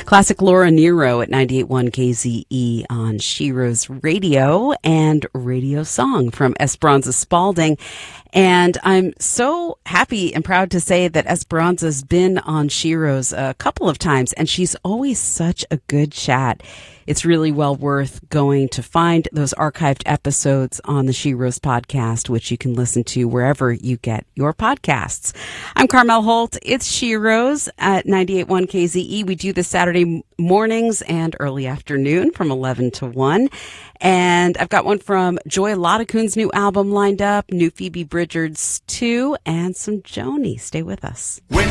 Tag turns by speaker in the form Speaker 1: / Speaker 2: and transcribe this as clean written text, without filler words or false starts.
Speaker 1: Classic Laura Nero at 98.1 KZE on Shero's Radio and Radio Song from Esperanza Spalding. And I'm so happy and proud to say that Esperanza's been on Shero's a couple of times, and she's always such a good chat. It's really well worth going to find those archived episodes on the Shero's podcast, which you can listen to wherever you get your podcasts. I'm Carmel Holt. It's Shero's at 98.1 KZE. We do this Saturday mornings and early afternoon from 11 to 1. And I've got one from Joy Latakun's new album lined up, new Phoebe Bridgers too, and some Joni. Stay with us.